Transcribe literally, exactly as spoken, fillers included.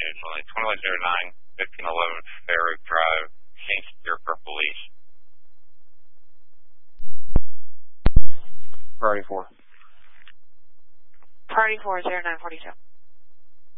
usually. twenty-one oh nine, fifteen eleven Fair Drive, Saint Airport Police. Priority four. Priority four, zero nine forty-two.